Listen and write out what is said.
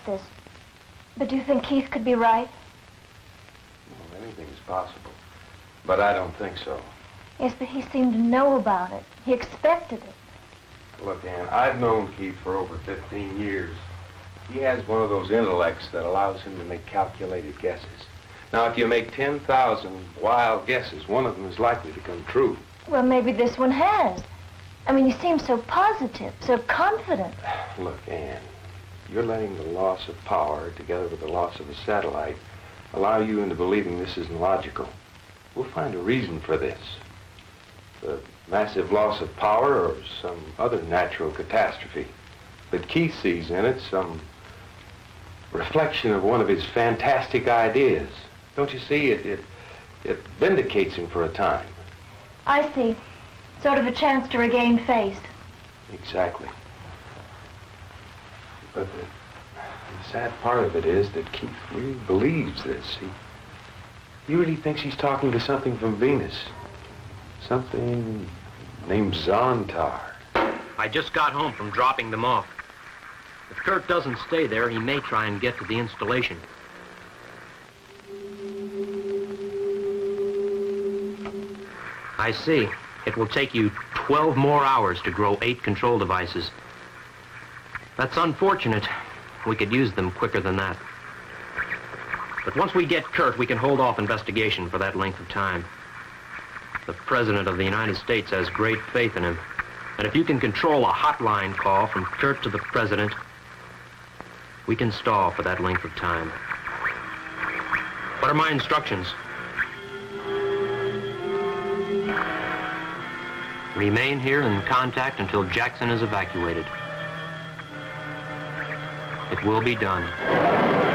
this. But do you think Keith could be right? Well, anything's possible. But I don't think so. Yes, but he seemed to know about it. He expected it. Look, Ann, I've known Keith for over 15 years. He has one of those intellects that allows him to make calculated guesses. Now, if you make 10,000 wild guesses, one of them is likely to come true. Well, maybe this one has. I mean, he seems so positive, so confident. Look, Ann, you're letting the loss of power, together with the loss of a satellite, allow you into believing this isn't logical. We'll find a reason for this. The massive loss of power or some other natural catastrophe. But Keith sees in it some reflection of one of his fantastic ideas. Don't you see? It vindicates him for a time. I see. Sort of a chance to regain faith. Exactly. But the sad part of it is that Keith really believes this. He really thinks he's talking to something from Venus. Something named Zontar. I just got home from dropping them off. If Kurt doesn't stay there, he may try and get to the installation. I see. It will take you 12 more hours to grow 8 control devices. That's unfortunate. We could use them quicker than that. But once we get Kurt, we can hold off investigation for that length of time. The President of the United States has great faith in him. And if you can control a hotline call from Kurt to the President, we can stall for that length of time. What are my instructions? Remain here in contact until Jackson is evacuated. It will be done.